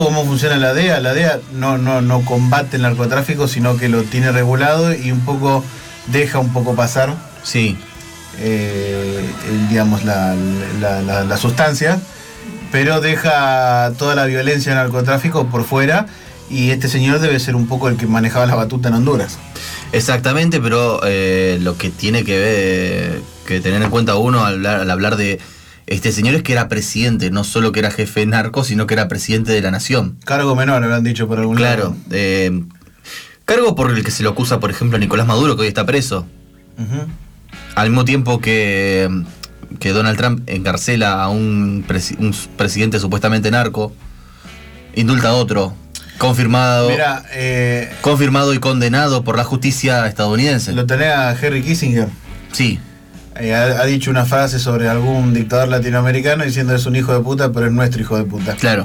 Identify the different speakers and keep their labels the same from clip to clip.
Speaker 1: ¿Cómo funciona la DEA? La DEA no combate el narcotráfico, sino que lo tiene regulado y un poco deja un poco pasar,
Speaker 2: sí,
Speaker 1: digamos, la sustancia, pero deja toda la violencia del narcotráfico por fuera, y este señor debe ser un poco el que manejaba la batuta en Honduras.
Speaker 2: Exactamente, pero lo que tiene que tener en cuenta uno al hablar de este señor es que era presidente, no solo que era jefe narco, sino que era presidente de la nación.
Speaker 1: Cargo menor, habrán dicho por algún lado.
Speaker 2: Claro, cargo por el que se lo acusa, por ejemplo, a Nicolás Maduro, que hoy está preso.
Speaker 1: Uh-huh.
Speaker 2: Al mismo tiempo que Donald Trump encarcela a un presidente supuestamente narco, indulta a otro, confirmado y condenado por la justicia estadounidense.
Speaker 1: Lo tenés a Henry Kissinger.
Speaker 2: Sí.
Speaker 1: Ha dicho una frase sobre algún dictador latinoamericano diciendo es un hijo de puta, pero es nuestro hijo de puta.
Speaker 2: Claro.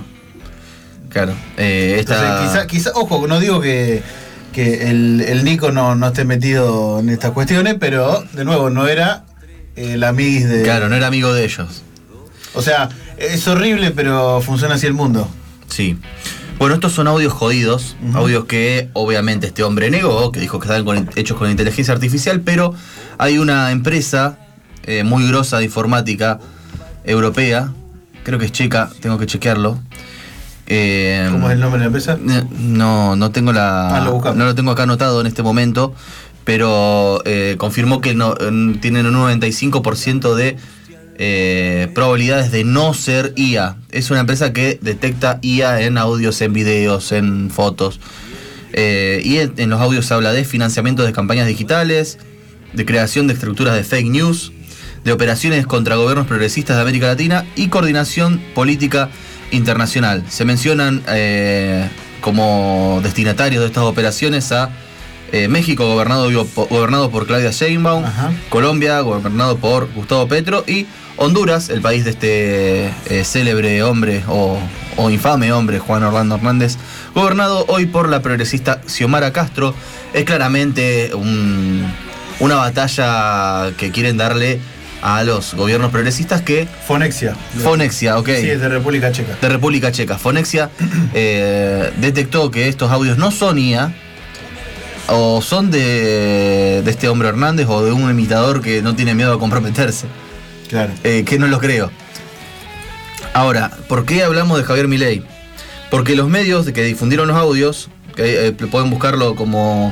Speaker 1: Entonces, quizá, ojo, no digo que el Nico no esté metido en estas cuestiones, pero de nuevo no era el amiguis de...
Speaker 2: Claro, no era amigo de ellos.
Speaker 1: O sea, es horrible, pero funciona así el mundo.
Speaker 2: Sí. Bueno, estos son audios jodidos,
Speaker 1: uh-huh.
Speaker 2: Audios que obviamente este hombre negó, que dijo que estaban hechos con inteligencia artificial, pero hay una empresa muy grosa de informática europea, creo que es checa, tengo que chequearlo.
Speaker 1: ¿Cómo es el nombre de la empresa?
Speaker 2: No tengo no lo tengo acá anotado en este momento, pero confirmó que tienen un 95% de probabilidades de no ser IA. Es una empresa que detecta IA en audios, en videos, en fotos. Y en los audios se habla de financiamiento de campañas digitales, de creación de estructuras de fake news, de operaciones contra gobiernos progresistas de América Latina y coordinación política internacional. Se mencionan como destinatarios de estas operaciones a México, gobernado por Claudia Sheinbaum,
Speaker 1: ajá.
Speaker 2: Colombia, gobernado por Gustavo Petro, y Honduras, el país de este célebre hombre o infame hombre, Juan Orlando Hernández, gobernado hoy por la progresista Xiomara Castro. Es claramente una batalla que quieren darle a los gobiernos progresistas que...
Speaker 1: Fonexia,
Speaker 2: ok.
Speaker 1: Sí, es de República Checa.
Speaker 2: De República Checa. Fonexia detectó que estos audios no son IA, o son de este hombre Hernández, o de un imitador que no tiene miedo a comprometerse.
Speaker 1: Claro.
Speaker 2: Que no lo creo. Ahora, ¿por qué hablamos de Javier Milei? Porque los medios que difundieron los audios, que pueden buscarlo como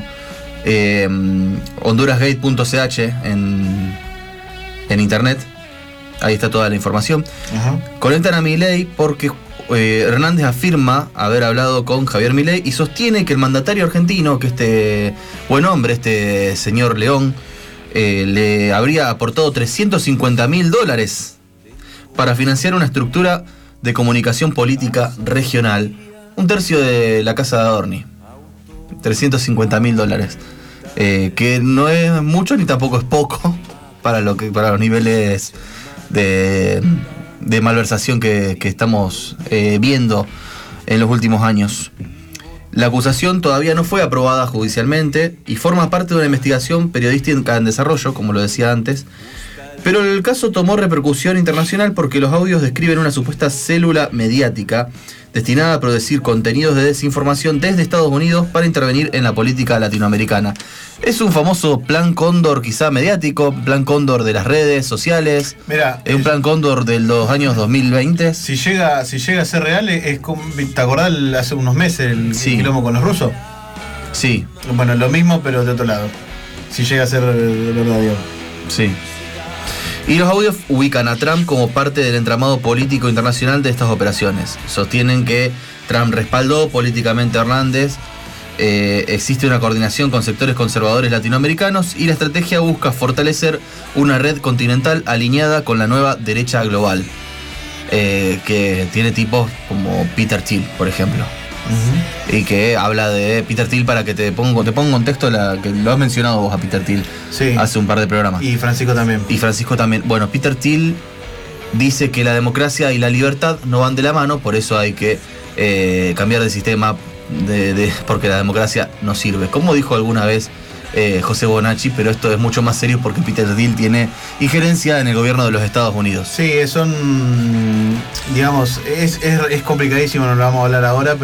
Speaker 2: hondurasgate.ch en internet, ahí está toda la información.
Speaker 1: Ajá.
Speaker 2: Conectan a Milei porque Hernández afirma haber hablado con Javier Milei y sostiene que el mandatario argentino, que este buen hombre, este señor León, le habría aportado $350.000 para financiar una estructura de comunicación política regional, un tercio de la casa de Adorni. $350.000, que no es mucho ni tampoco es poco para los niveles de malversación que estamos viendo en los últimos años. La acusación todavía no fue aprobada judicialmente y forma parte de una investigación periodística en desarrollo, como lo decía antes, pero el caso tomó repercusión internacional porque los audios describen una supuesta célula mediática destinada a producir contenidos de desinformación desde Estados Unidos para intervenir en la política latinoamericana. Es un famoso plan cóndor quizá mediático, plan cóndor de las redes sociales.
Speaker 1: Mirá,
Speaker 2: es un plan cóndor de los años 2020.
Speaker 1: Si llega a ser real, es como, ¿te acordás hace unos meses el quilombo con los rusos?
Speaker 2: Sí.
Speaker 1: Bueno, lo mismo pero de otro lado. Si llega a ser verdadero.
Speaker 2: Sí. Y los audios ubican a Trump como parte del entramado político internacional de estas operaciones. Sostienen que Trump respaldó políticamente a Hernández, existe una coordinación con sectores conservadores latinoamericanos y la estrategia busca fortalecer una red continental alineada con la nueva derecha global, que tiene tipos como Peter Thiel, por ejemplo. Uh-huh. Y que habla de Peter Thiel, para que te pongo en contexto, que lo has mencionado vos a Peter Thiel,
Speaker 1: sí,
Speaker 2: hace un par de programas.
Speaker 1: Y Francisco también. Bueno,
Speaker 2: Peter Thiel dice que la democracia y la libertad no van de la mano, por eso hay que cambiar de sistema, porque la democracia no sirve. Como dijo alguna vez José Bonacci, pero esto es mucho más serio porque Peter Thiel tiene injerencia en el gobierno de los Estados Unidos.
Speaker 1: Sí, digamos, es complicadísimo, no lo vamos a hablar ahora.